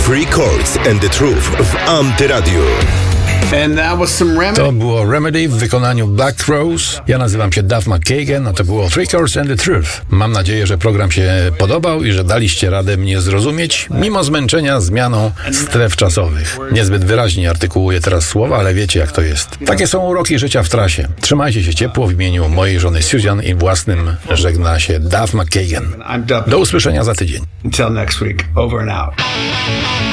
Three Chords and the Truth w Antyradiu. To było Remedy w wykonaniu Black Rose. Ja nazywam się Duff McKagan, a to było Three Chords and the Truth. Mam nadzieję, że program się podobał i że daliście radę mnie zrozumieć, mimo zmęczenia zmianą stref czasowych. Niezbyt wyraźnie artykułuję teraz słowa, ale wiecie jak to jest. Takie są uroki życia w trasie. Trzymajcie się ciepło w imieniu mojej żony Susan i własnym żegna się Duff McKagan. Do usłyszenia za tydzień. Until next week, over and out.